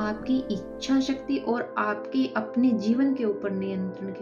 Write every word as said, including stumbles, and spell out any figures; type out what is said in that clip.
आपकी इच्छा शक्ति और आपके अपने जीवन के ऊपर नियंत्रण के